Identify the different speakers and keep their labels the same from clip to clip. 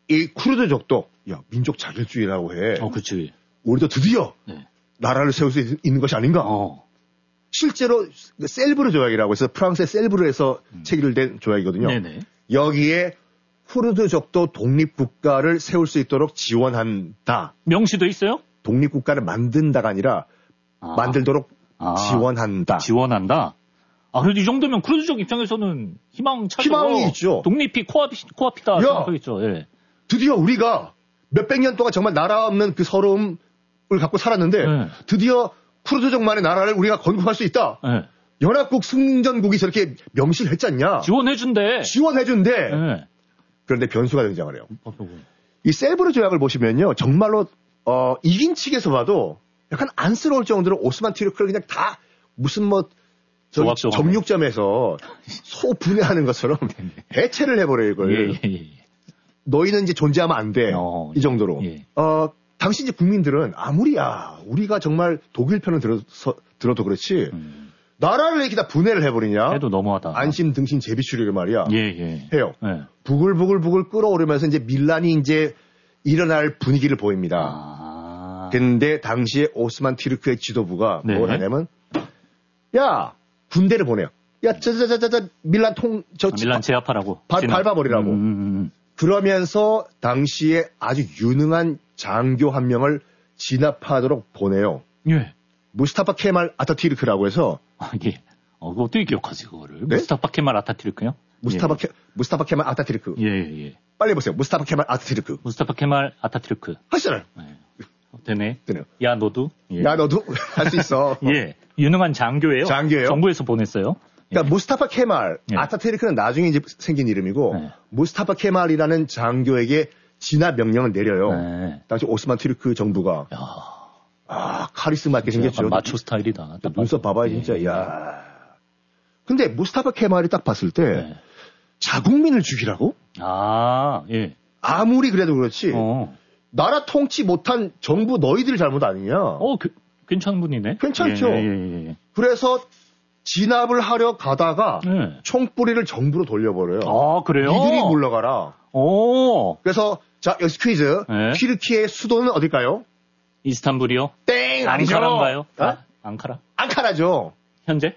Speaker 1: 이 쿠르드족도 야 민족 자결주의라고 해.
Speaker 2: 그렇지.
Speaker 1: 우리도 드디어
Speaker 2: 네.
Speaker 1: 나라를 세울 수 있는 것이 아닌가. 실제로 셀브르 조약이라고 해서 프랑스의 셀브르에서 체결된 조약이거든요.
Speaker 2: 네네.
Speaker 1: 여기에 쿠르드족도 독립국가를 세울 수 있도록 지원한다.
Speaker 2: 명시도 있어요?
Speaker 1: 독립국가를 만든다가 아니라 만들도록 지원한다.
Speaker 2: 지원한다. 그래도 이 정도면 쿠르드족 입장에서는 희망차죠.
Speaker 1: 희망이 있죠.
Speaker 2: 독립이 코앞이다 생각하겠죠. 예.
Speaker 1: 드디어 우리가 몇백 년 동안 정말 나라 없는 그 서러움을 갖고 살았는데 드디어 쿠르드족만의 나라를 우리가 건국할 수 있다. 연합국 승전국이 저렇게 명시를 했잖냐.
Speaker 2: 지원해준대.
Speaker 1: 그런데 변수가 등장을 해요. 이 셀브르 조약을 보시면요. 정말로 이긴 측에서 봐도 약간 안쓰러울 정도로 오스만 티르크를 그냥 다 무슨 뭐 정육점에서 소 분해하는 것처럼 해체를 해버려요, 이걸. 너희는 이제 존재하면 안 돼. 이 정도로. 당시 이제 국민들은 아무리야, 우리가 정말 독일 편을 들어도 그렇지, 나라를 이렇게 다 분해를 해버리냐?
Speaker 2: 해도 너무하다.
Speaker 1: 안심 등신 제비추리를 말이야. 해요.
Speaker 2: 예.
Speaker 1: 부글부글 끓어오르면서 이제 밀란이 이제 일어날 분위기를 보입니다. 근데 당시에 오스만 티르크의 지도부가 뭘 하냐면, 야, 군대를 보내요. 야, 밀란
Speaker 2: 밀란 제압하라고.
Speaker 1: 밟아버리라고. 그러면서 당시에 아주 유능한 장교 한 명을 진압하도록 보내요.
Speaker 2: 예.
Speaker 1: 무스타파 케말 아타티르크라고 해서.
Speaker 2: 그거 어떻게 기억하지, 그거를? 네? 무스타파 케말 아타티르크요?
Speaker 1: 무스타파 케말 아타티르크.
Speaker 2: 예.
Speaker 1: 빨리 해보세요. 무스타파 케말 아타티르크.
Speaker 2: 무스타파 케말 아타티르크.
Speaker 1: 하시잖아요.
Speaker 2: 되네요.
Speaker 1: 야,
Speaker 2: 너도
Speaker 1: 할 수 있어.
Speaker 2: 예. 유능한 장교예요. 정부에서 보냈어요.
Speaker 1: 그러니까 무스타파 케말 아타티르크는 나중에 이제 생긴 이름이고 무스타파 케말이라는 장교에게 진압 명령을 내려요. 당시 오스만 티르크 정부가. 카리스마 있게 생겼죠.
Speaker 2: 마초 스타일이다.
Speaker 1: 눈썹 봐봐요, 진짜. 야. 근데 무스타파 케말이 딱 봤을 때 자국민을 죽이라고?
Speaker 2: 예.
Speaker 1: 아무리 그래도 그렇지. 나라 통치 못한 정부 너희들 잘못 아니냐?
Speaker 2: 괜찮은 분이네.
Speaker 1: 괜찮죠. 그래서 진압을 하려 가다가 총뿌리를 정부로 돌려버려요.
Speaker 2: 그래요?
Speaker 1: 니들이 물러가라. 그래서 자, 여기서 퀴즈. 튀르키의 수도는 어딜까요?
Speaker 2: 이스탄불이요?
Speaker 1: 땡!
Speaker 2: 앙카라인가요? 앙카라?
Speaker 1: 앙카라죠.
Speaker 2: 현재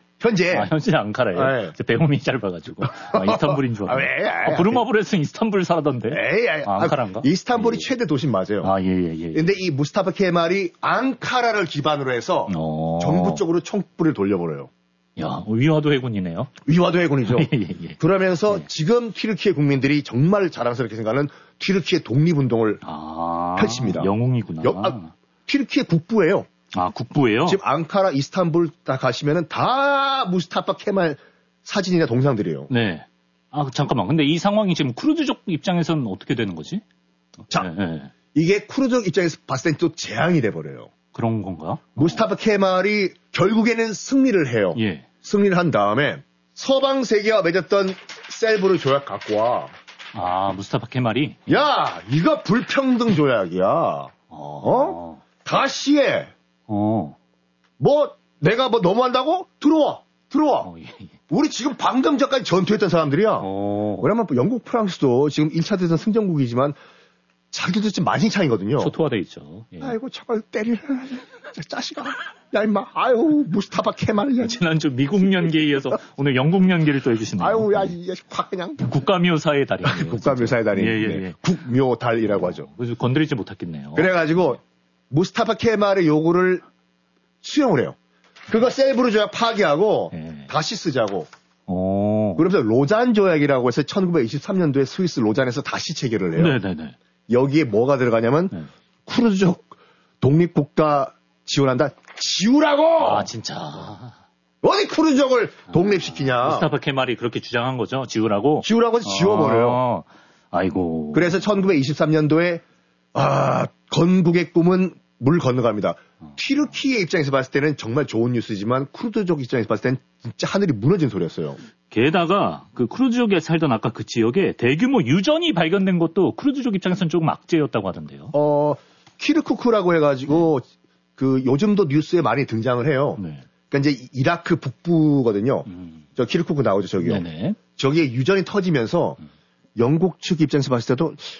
Speaker 2: 앙카라예요. 배움이 짧아가지고. 이스탄불인 줄 알았어요. 부르마블에서는 이스탄불 살아던데. 앙카라인가?
Speaker 1: 이스탄불이 최대 도시는 맞아요.
Speaker 2: 예.
Speaker 1: 근데 이 무스타파 케말이 앙카라를 기반으로 해서 정부 쪽으로 총불을 돌려버려요.
Speaker 2: 야, 위화도 해군이네요.
Speaker 1: 위화도 해군이죠. 그러면서 지금 튀르키예 국민들이 정말 자랑스럽게 생각하는 튀르키예 독립운동을 펼칩니다.
Speaker 2: 영웅이구나.
Speaker 1: 튀르키예 국부예요.
Speaker 2: 국부예요?
Speaker 1: 지금 앙카라, 이스탄불 다 가시면은 다 무스타파 케말 사진이나 동상들이에요.
Speaker 2: 네. 잠깐만. 근데 이 상황이 지금 쿠르드족 입장에서는 어떻게 되는 거지?
Speaker 1: 자, 이게 쿠르드족 입장에서 봤을 땐 또 재앙이 돼버려요.
Speaker 2: 그런 건가?
Speaker 1: 무스타파 케말이 결국에는 승리를 해요. 승리를 한 다음에 서방 세계와 맺었던 셀브르 조약 갖고 와.
Speaker 2: 무스타파 케말이?
Speaker 1: 야, 이거 불평등 조약이야. 다시 해. 내가 너무한다고? 들어와. 우리 지금 방금 전까지 전투했던 사람들이야. 왜냐면 영국, 프랑스도 지금 1차 대전 승전국이지만 자기들도 지금 만신창이거든요.
Speaker 2: 초토화돼 있죠.
Speaker 1: 아이고, 저걸 때리라. 자식아. 야, 임마. 아유, 무스타파 케말이야.
Speaker 2: 지난주 미국 연기에 오늘 영국 연기를 또 해주시네요.
Speaker 1: 아유, 야, 이 자식 확 그냥.
Speaker 2: 국가묘사의 달이네요.
Speaker 1: 국가묘사의 달인. 국묘달이라고 하죠.
Speaker 2: 그래서 건드리지 못했겠네요.
Speaker 1: 그래가지고 무스타파 케말의 요구를 수용을 해요. 그거 셀브르 조약 파기하고 다시 쓰자고. 그러면서 로잔 조약이라고 해서 1923년도에 스위스 로잔에서 다시 체결을 해요.
Speaker 2: 네네네.
Speaker 1: 여기에 뭐가 들어가냐면 쿠르드족 독립국가 지원한다. 지우라고!
Speaker 2: 진짜.
Speaker 1: 어디 쿠르드족을 독립시키냐.
Speaker 2: 무스타파 케말이 그렇게 주장한 거죠. 지우라고
Speaker 1: 지워버려요.
Speaker 2: 아이고.
Speaker 1: 그래서 1923년도에 건국의 꿈은 물 건너갑니다. 튀르키예 입장에서 봤을 때는 정말 좋은 뉴스지만 쿠르드족 입장에서 봤을 때는 진짜 하늘이 무너진 소리였어요.
Speaker 2: 게다가 그 쿠르드족에 살던 아까 그 지역에 대규모 유전이 발견된 것도 쿠르드족 입장에서는 조금 악재였다고 하던데요.
Speaker 1: 키르쿠크라고 해가지고 그 요즘도 뉴스에 많이 등장을 해요. 그러니까 이제 이라크 북부거든요. 저 키르쿠크 나오죠, 저기요.
Speaker 2: 네네.
Speaker 1: 저기에 유전이 터지면서 영국 측 입장에서 봤을 때도